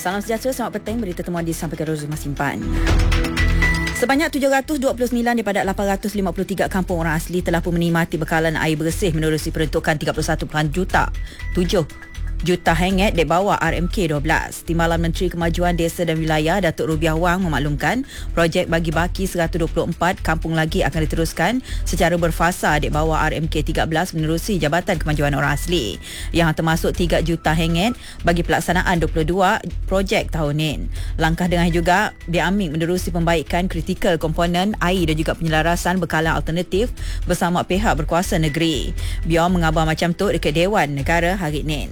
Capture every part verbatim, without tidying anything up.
Salam sejahtera, selamat petang. Berita temuan disampaikan Rozul Masimpan. Sebanyak tujuh ratus dua puluh sembilan daripada lapan ratus lima puluh tiga kampung orang asli telah pun menikmati bekalan air bersih menerusi peruntukan tiga puluh satu juta tujuh juta ringgit di bawah R M K dua belas. Timbalan Menteri Kemajuan Desa dan Wilayah Datuk Rubiah Wang memaklumkan projek bagi baki seratus dua puluh empat kampung lagi akan diteruskan secara berfasa di bawah R M K tiga belas menerusi Jabatan Kemajuan Orang Asli, yang termasuk tiga juta ringgit bagi pelaksanaan dua puluh dua projek tahun ini. Langkah dengan juga diambil menerusi pembaikan kritikal komponen air dan juga penyelarasan bekalan alternatif bersama pihak berkuasa negeri. Biar mengabar macam tu dekat Dewan Negara hari ini.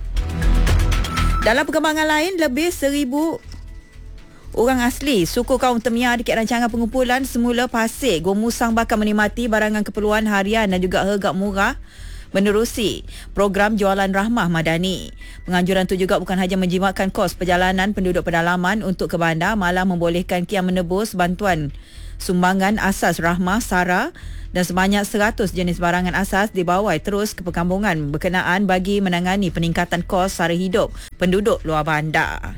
Dalam perkembangan lain, lebih seribu orang asli suku kaum Temia dekat rancangan pengumpulan semula Pasir Gomusang bakal menikmati barangan keperluan harian dan juga harga murah menerusi program Jualan Rahmah Madani. Penganjuran itu juga bukan hanya menjimatkan kos perjalanan penduduk pedalaman untuk ke bandar, malah membolehkan kian menebus bantuan sumbangan asas Rahmah Sara dan sebanyak seratus jenis barangan asas dibawai terus ke perkampungan berkenaan bagi menangani peningkatan kos sara hidup penduduk luar bandar.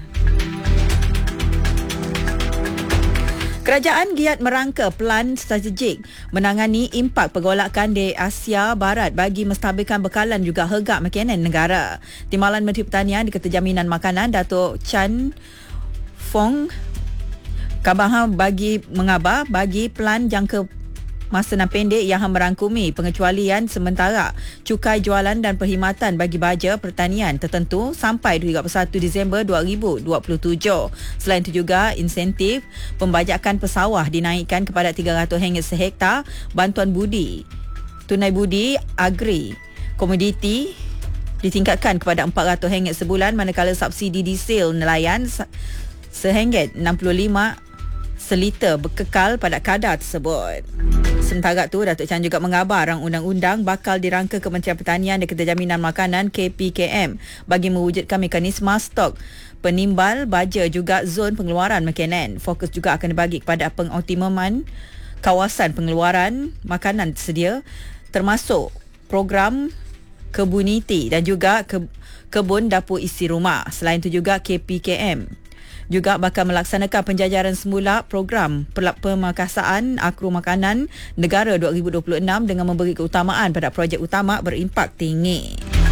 Kerajaan giat merangka pelan strategik menangani impak pergolakan di Asia Barat bagi menstabilkan bekalan juga harga makanan negara. Timbalan Menteri Pertanian di Keterjaminan Makanan Datuk Chan Fong Kabaha bagi mengabar bagi pelan jangka masa enam pendek yang merangkumi pengecualian sementara cukai jualan dan perkhidmatan bagi baja pertanian tertentu sampai tiga puluh satu Disember dua ribu dua puluh tujuh. Selain itu juga insentif pembajakan pesawah dinaikkan kepada tiga ratus ringgit sehektar, bantuan budi, tunai budi, agri, komoditi ditingkatkan kepada empat ratus ringgit sebulan, manakala subsidi diesel nelayan seringgit enam puluh lima seliter berkekal pada kadar tersebut. Sementara tu, Datuk Chan juga mengabar rang undang-undang bakal dirangka Kementerian Pertanian dan Keterjaminan Makanan K P K M bagi mewujudkan mekanisme stok penimbal baja juga zon pengeluaran makanan. Fokus juga akan dibagi kepada pengoptimaman kawasan pengeluaran makanan tersedia termasuk program kebuniti dan juga ke, kebun dapur isi rumah. Selain itu juga K P K M juga bakal melaksanakan penjajaran semula program pemakasaan akru makanan negara dua ribu dua puluh enam dengan memberi keutamaan pada projek utama berimpak tinggi.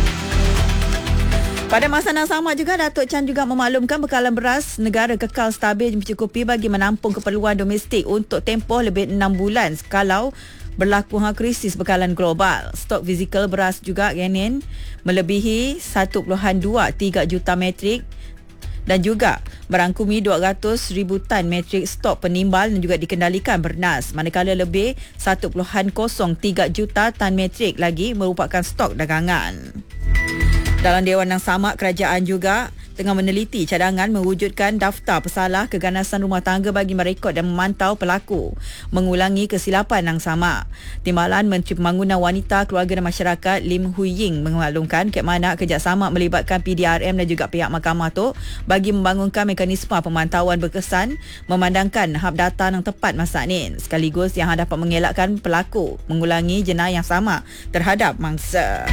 Pada masa yang sama juga, Datuk Chan juga memaklumkan bekalan beras negara kekal stabil mencukupi bagi menampung keperluan domestik untuk tempoh lebih enam bulan kalau berlaku krisis bekalan global. Stok fizikal beras juga Genin melebihi satu perpuluhan dua tiga juta metrik dan juga merangkumi dua ratus ribu tan metrik stok penimbal dan juga dikendalikan bernas, manakala lebih satu perpuluhan kosong tiga juta tan metrik lagi merupakan stok dagangan. Dalam Dewan yang sama, kerajaan juga tengah meneliti cadangan mewujudkan daftar pesalah keganasan rumah tangga bagi merekod dan memantau pelaku mengulangi kesilapan yang sama. Timbalan Menteri Pembangunan Wanita, Keluarga dan Masyarakat Lim Hui Ying memaklumkan ke mana kerjasama melibatkan P D R M dan juga pihak mahkamah tu bagi membangunkan mekanisme pemantauan berkesan memandangkan hak data yang tepat masa ini, sekaligus yang dapat mengelakkan pelaku mengulangi jenayah yang sama terhadap mangsa.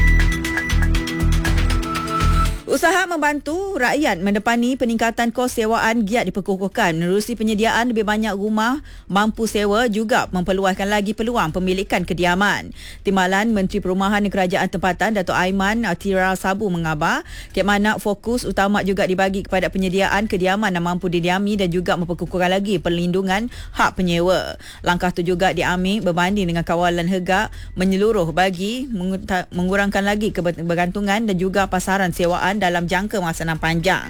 Usaha membantu rakyat mendepani peningkatan kos sewaan giat diperkukuhkan menerusi penyediaan lebih banyak rumah mampu sewa juga memperluaskan lagi peluang pemilikan kediaman. Timbalan Menteri Perumahan dan Kerajaan Tempatan Datuk Aiman Tira Sabu mengabar ke mana fokus utama juga dibagi kepada penyediaan kediaman yang mampu didiami dan juga memperkukuhkan lagi perlindungan hak penyewa. Langkah itu juga diambil berbanding dengan kawalan harga menyeluruh bagi mengurangkan lagi kebergantungan dan juga pasaran sewaan dalam jangka masa yang panjang.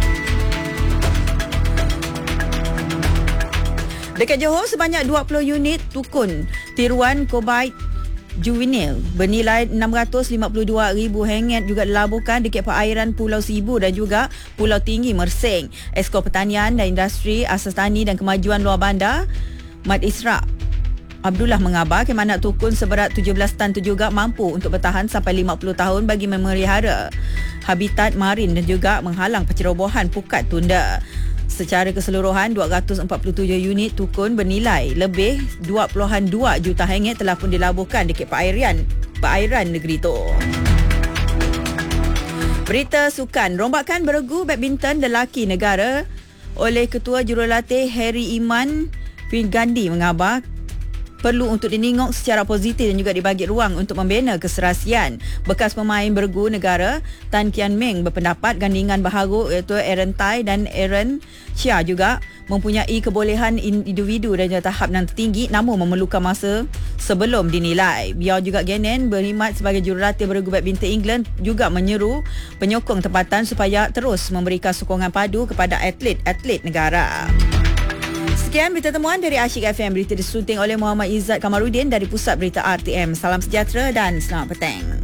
Dekat Johor, sebanyak dua puluh unit tukun tiruan Kobait Juvenil bernilai enam ratus lima puluh dua ribu ringgit juga dilabuhkan dekat perairan Pulau Sibu dan juga Pulau Tinggi Mersing. Esko Pertanian dan Industri Asas Tani dan Kemajuan Luar Bandar Mat Isra Abdullah mengabar ke mana tukun seberat tujuh belas tan itu juga mampu untuk bertahan sampai lima puluh tahun bagi memelihara habitat marin dan juga menghalang pencerobohan pukat tunda. Secara keseluruhan, dua ratus empat puluh tujuh unit tukun bernilai lebih dua perpuluhan dua juta ringgit telah pun dilabuhkan dekat perairan perairan negeri itu. Berita sukan, rombakan beregu badminton lelaki negara oleh Ketua Jurulatih Harry Iman Gandhi mengabar perlu untuk diningok secara positif dan juga dibagi ruang untuk membina keserasian. Bekas pemain beregu negara Tan Kian Meng berpendapat gandingan baharu iaitu Aaron Tai dan Aaron Chia juga mempunyai kebolehan individu dan juga tahap yang tertinggi namun memerlukan masa sebelum dinilai. Biar juga Gannon berkhidmat sebagai jurulatih beregu badminton England juga menyeru penyokong tempatan supaya terus memberikan sokongan padu kepada atlet-atlet negara. Sekian berita temuan dari Asyik F M. Berita disunting oleh Muhammad Izzat Kamarudin dari Pusat Berita R T M. Salam sejahtera dan selamat petang.